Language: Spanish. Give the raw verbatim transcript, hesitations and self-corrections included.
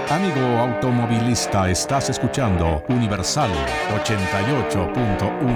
Amigo automovilista, estás escuchando Universal ochenta y ocho punto uno.